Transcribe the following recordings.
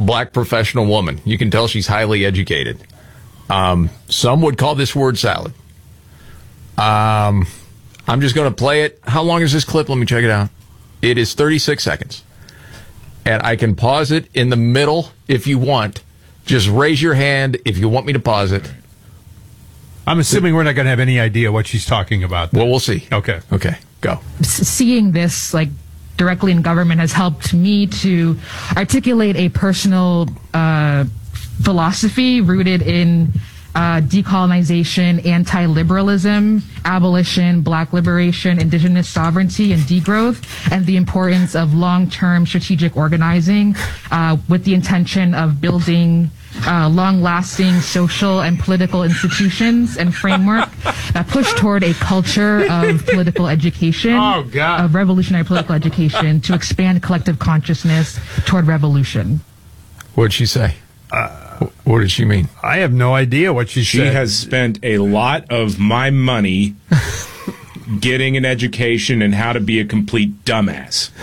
black professional woman. You can tell she's highly educated. Some would call this word salad. I'm just going to play it. How long is this clip? Let me check it out. It is 36 seconds. And I can pause it in the middle if you want. Just raise your hand if you want me to pause it. I'm assuming we're not going to have any idea what she's talking about. Well, we'll see. Okay, go. Seeing this, directly in government has helped me to articulate a personal philosophy rooted in decolonization, anti-liberalism, abolition, black liberation, indigenous sovereignty, and degrowth, and the importance of long-term strategic organizing with the intention of building long-lasting social and political institutions and framework that push toward a culture of political education, of revolutionary political education, to expand collective consciousness toward revolution. What'd she say? What did she mean? I have no idea what she said. She has spent a lot of my money getting an education in how to be a complete dumbass.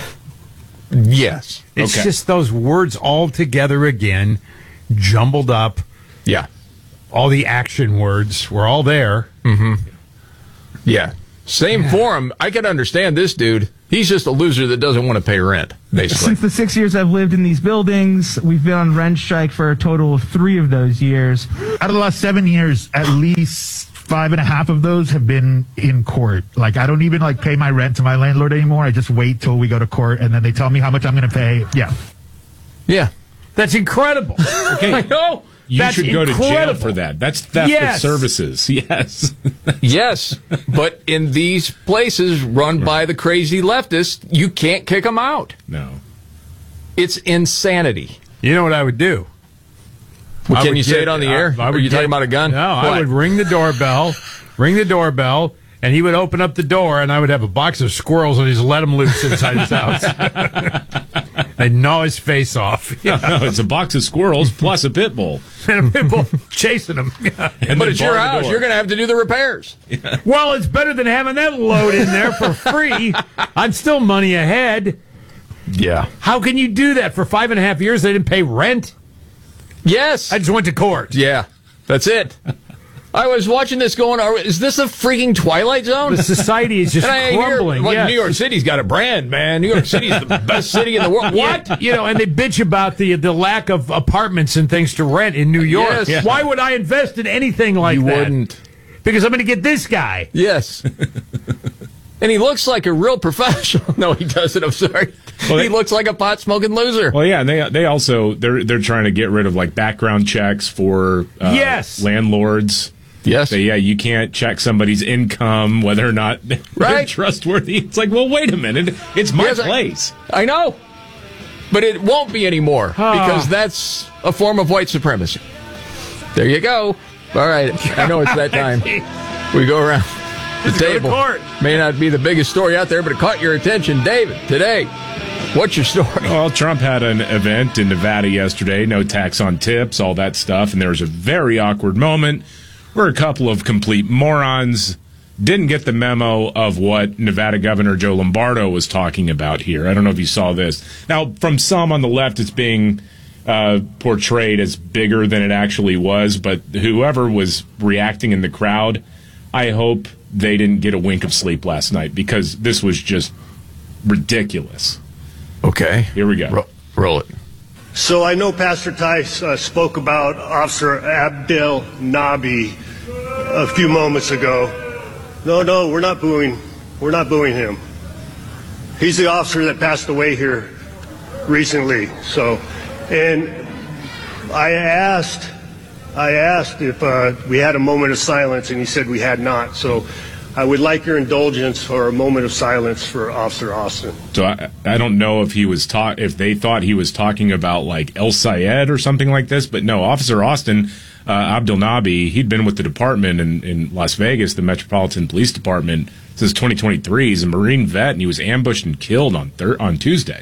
Yes. It's just those words all together again, jumbled up. Yeah. All the action words were all there. Mm-hmm. Yeah. Same forum. I can understand this dude. He's just a loser that doesn't want to pay rent, basically. Since the 6 years I've lived in these buildings, we've been on rent strike for a total of 3 of those years. Out of the last 7 years, at least 5.5 of those have been in court. I don't even pay my rent to my landlord anymore. I just wait till we go to court, and then they tell me how much I'm going to pay. Yeah. Yeah. That's incredible. Okay. I know. You That's should go to jail incredible. for that. That's theft of services. Yes. Yes. But in these places run by the crazy leftists, you can't kick them out. No. It's insanity. You know what I would do? Well, can you say it on the air? Are you talking about a gun? No, What? I would ring the doorbell, and he would open up the door, and I would have a box of squirrels, and he'd just let them loose inside his house. They'd gnaw his face off. No, it's a box of squirrels plus a pit bull. And a pit bull chasing him. But it's your house. You're going to have to do the repairs. Yeah. Well, it's better than having that load in there for free. I'm still money ahead. Yeah. How can you do that? For 5.5 years, they didn't pay rent? Yes. I just went to court. Yeah. That's it. I was watching this going, is this a freaking Twilight Zone? The society is just crumbling. New York City's got a brand, man. New York City's the best city in the world. What? Yeah, and they bitch about the lack of apartments and things to rent in New York. Yes. Yeah. Why would I invest in anything like you that? You wouldn't. Because I'm going to get this guy. Yes. And he looks like a real professional. No, he doesn't. I'm sorry. Well, he looks like a pot-smoking loser. Well, yeah, and they also they're trying to get rid of background checks for landlords. Yes. So, you can't check somebody's income, whether or not they're trustworthy. It's well, wait a minute. It's my place. I know. But it won't be anymore because that's a form of white supremacy. There you go. All right. I know it's that time. We go around the table. May not be the biggest story out there, but it caught your attention. David, today, what's your story? Well, Trump had an event in Nevada yesterday. No tax on tips, all that stuff. And there was a very awkward moment where a couple of complete morons didn't get the memo of what Nevada Governor Joe Lombardo was talking about here. I don't know if you saw this. Now, from some on the left, it's being portrayed as bigger than it actually was, but whoever was reacting in the crowd, I hope they didn't get a wink of sleep last night because this was just ridiculous. Okay. Here we go. Roll it. So I know Pastor Tice spoke about Officer Abdel Nabi a few moments ago. No, we're not booing. We're not booing him. He's the officer that passed away here recently. So, and I asked if we had a moment of silence, and he said we had not. So I would like your indulgence for a moment of silence for Officer Austin. So I don't know if if they thought he was talking about El Sayed or something like this, but no, Officer Austin, Abdel Nabi, he'd been with the department in Las Vegas, the Metropolitan Police Department, since 2023. He's a Marine vet, and he was ambushed and killed on Tuesday.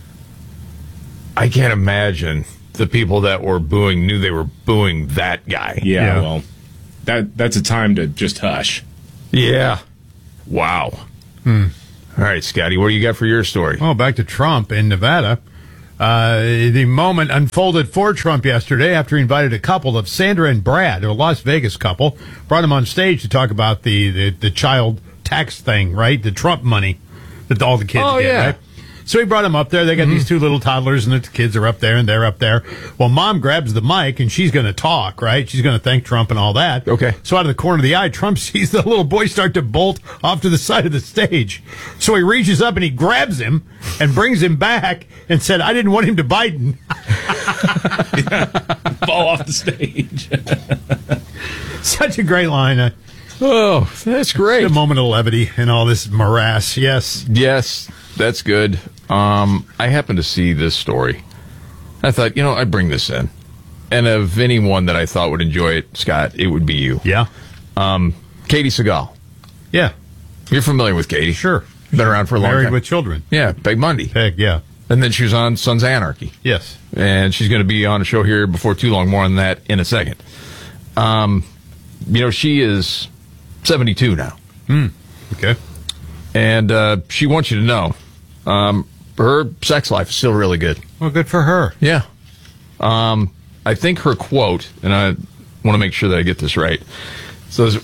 I can't imagine the people that were booing knew they were booing that guy. Yeah. Well, that's a time to just hush. Yeah. Wow. All right, Scotty, what do you got for your story? Well, back to Trump in Nevada. The moment unfolded for Trump yesterday after he invited a couple of Sandra and Brad, a Las Vegas couple, brought them on stage to talk about the child tax thing, right? The Trump money that all the kids get, right? So he brought them up there. They got these two little toddlers, and the kids are up there, and they're up there. Well, Mom grabs the mic, and she's going to talk, right? She's going to thank Trump and all that. Okay. So out of the corner of the eye, Trump sees the little boy start to bolt off to the side of the stage. So he reaches up, and he grabs him and brings him back and said, I didn't want him to Biden. Fall off the stage. Such a great line. Oh, that's great. A moment of levity in all this morass. Yes. Yes, that's good. I happened to see this story. I thought, I'd bring this in. And of anyone that I thought would enjoy it, Scott, it would be you. Yeah. Katie Segal. Yeah. You're familiar with Katie. Sure. Been around for a long time. Married with children. Yeah, Peg Bundy. Peg, yeah. And then she was on Sons of Anarchy. Yes. And she's going to be on a show here before too long. More on that in a second. She is 72 now. Okay. And she wants you to know her sex life is still really good. Well, good for her. Yeah. I think her quote, and I want to make sure that I get this right, says,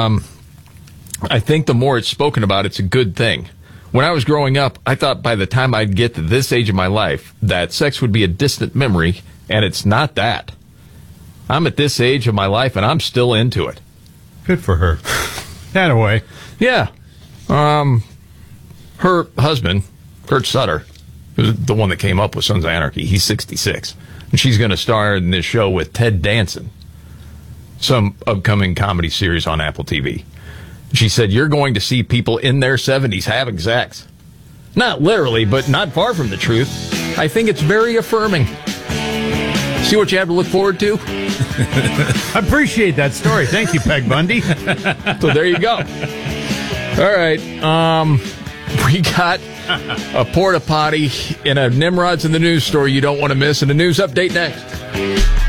I think the more it's spoken about, it's a good thing. When I was growing up, I thought by the time I'd get to this age of my life that sex would be a distant memory, and it's not that. I'm at this age of my life, and I'm still into it. Good for her. That away. Yeah. Her husband, Kurt Sutter, who's the one that came up with Sons of Anarchy, he's 66. And she's going to star in this show with Ted Danson, some upcoming comedy series on Apple TV. She said, you're going to see people in their 70s having sex. Not literally, but not far from the truth. I think it's very affirming. See what you have to look forward to? I appreciate that story. Thank you, Peg Bundy. So there you go. All right. We got a porta potty in a Nimrod's in the news story you don't want to miss, and a news update next.